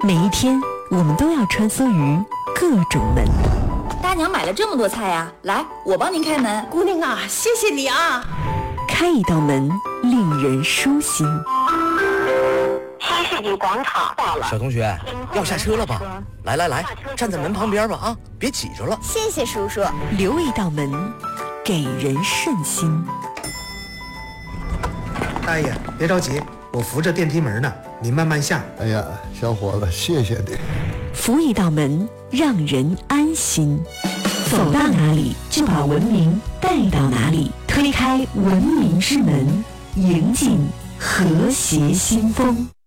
每一天，我们都要穿梭于各种门。 大娘买了这么多菜呀，来，我帮您开门。 姑娘啊，谢谢你啊！ 开一道门，令人舒心。 新世纪广场到了， 小同学，要下车了吧？来，站在门旁边吧啊，别挤着了。 谢谢叔叔。 留一道门，给人顺心。 大爷，别着急，我扶着电梯门呢，你慢慢下。 哎呀，小伙子，谢谢你。 扶一道门，让人安心。走到哪里，就把文明带到哪里。推开文明之门，迎进和谐新风。